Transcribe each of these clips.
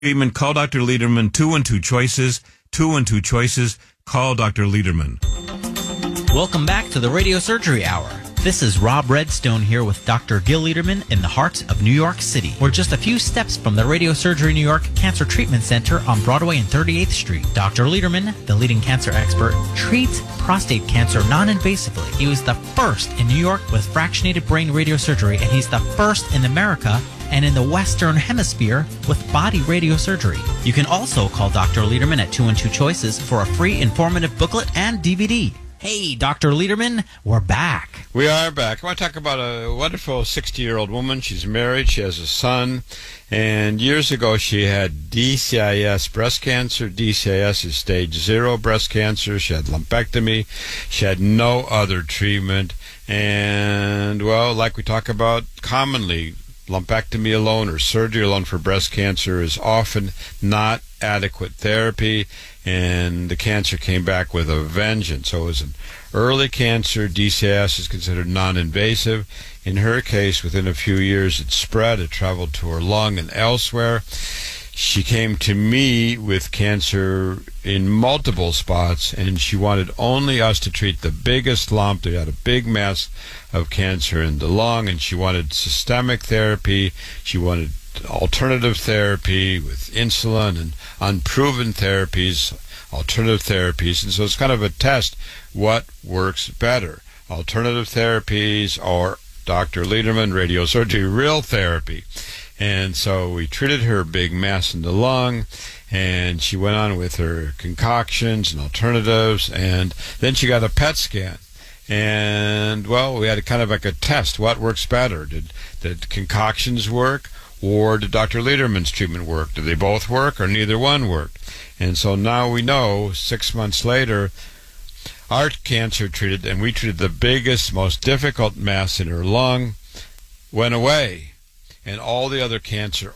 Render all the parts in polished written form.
treatment, call Dr. Lederman. 212 choices. 212 choices. Call Dr. Lederman. Welcome back to the Radio Surgery Hour. This is Rob Redstone here with Dr. Gil Lederman in the heart of New York City. We're just a few steps from the Radio Surgery New York Cancer Treatment Center on Broadway and 38th Street. Dr. Lederman, the leading cancer expert, treats prostate cancer non-invasively. He was the first in New York with fractionated brain radiosurgery, and he's the first in America and in the Western Hemisphere with body radiosurgery. You can also call Dr. Lederman at 212 Choices for a free informative booklet and DVD. Hey, Dr. Lederman, we're back. We are back. I want to talk about a wonderful 60-year-old woman. She's married. She has a son. And years ago, she had DCIS breast cancer. DCIS is stage 0 breast cancer. She had lumpectomy. She had no other treatment. And, well, like we talk about commonly, lumpectomy alone or surgery alone for breast cancer is often not adequate therapy, and the cancer came back with a vengeance. So it was an early cancer. DCIS is considered non-invasive. In her case, within a few years, it spread. It traveled to her lung and elsewhere. She came to me with cancer in multiple spots, and she wanted only us to treat the biggest lump. They had a big mass of cancer in the lung, and she wanted systemic therapy. She wanted alternative therapy with insulin and unproven therapies, alternative therapies. And so it's kind of a test. What works better? Alternative therapies or Dr. Lederman radiosurgery, real therapy? And so we treated her big mass in the lung, and she went on with her concoctions and alternatives, and then she got a PET scan. And, well, we had kind of like a test. What works better? Did concoctions work, or did Dr. Lederman's treatment work? Did they both work, or neither one worked? And so now we know, 6 months later, our cancer treated, and we treated the biggest, most difficult mass in her lung, went away. And all the other cancer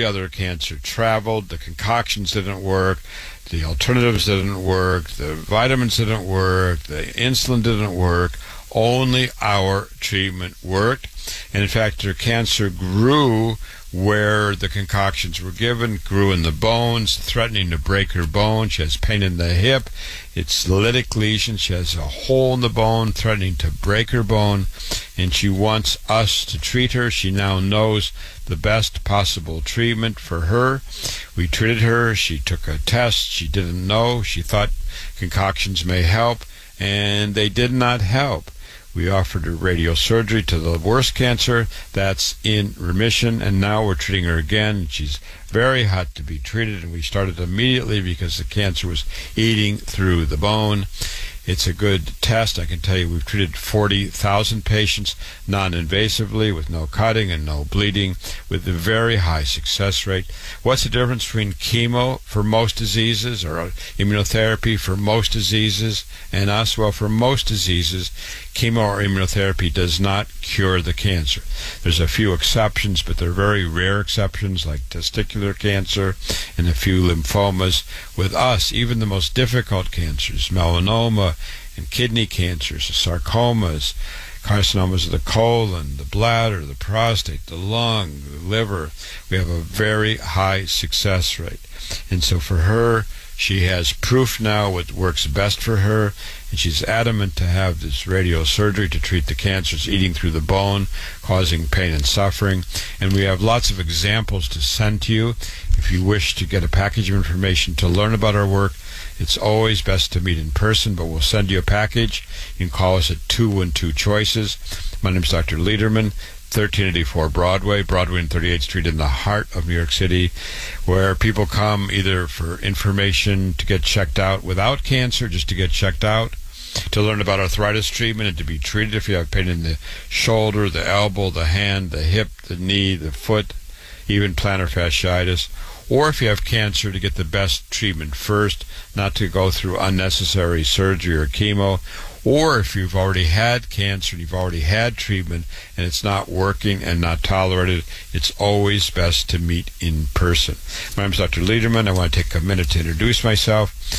traveled. The concoctions didn't work. The alternatives didn't work. The vitamins didn't work. The insulin didn't work. Only our treatment worked. And in fact, her cancer grew where the concoctions were given, grew in the bones, threatening to break her bone. She has pain in the hip. It's lytic lesion. She has a hole in the bone, threatening to break her bone. And she wants us to treat her. She now knows the best possible treatment for her. We treated her. She took a test. She didn't know. She thought concoctions may help, and they did not help. We offered her radiosurgery to the worst cancer. That's in remission, and now we're treating her again. She's very hot to be treated, and we started immediately because the cancer was eating through the bone. It's a good test. I can tell you we've treated 40,000 patients non-invasively with no cutting and no bleeding with a very high success rate. What's the difference between chemo for most diseases or immunotherapy for most diseases and us? Well, for most diseases, chemo or immunotherapy does not cure the cancer. There's a few exceptions, but they're very rare exceptions like testicular cancer and a few lymphomas. With us, even the most difficult cancers, melanoma and kidney cancers, sarcomas, carcinomas of the colon, the bladder, the prostate, the lung, the liver, we have a very high success rate. And so for her, she has proof now what works best for her, and she's adamant to have this radiosurgery to treat the cancers eating through the bone, causing pain and suffering. And we have lots of examples to send to you. If you wish to get a package of information to learn about our work, it's always best to meet in person, but we'll send you a package. You can call us at 212 Choices. My name is Dr. Lederman, 1384 Broadway and 38th Street in the heart of New York City, where people come either for information to get checked out without cancer, just to get checked out, to learn about arthritis treatment and to be treated if you have pain in the shoulder, the elbow, the hand, the hip, the knee, the foot, even plantar fasciitis, or if you have cancer, to get the best treatment first, not to go through unnecessary surgery or chemo, or if you've already had cancer and you've already had treatment and it's not working and not tolerated, it's always best to meet in person. My name is Dr. Lederman. I want to take a minute to introduce myself.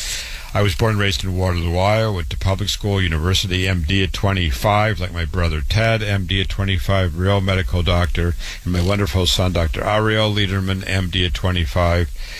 I was born and raised in Waterloo, Iowa. Went to public school, university, MD at 25, like my brother Ted, MD at 25, real medical doctor, and my wonderful son, Dr. Ariel Lederman, MD at 25.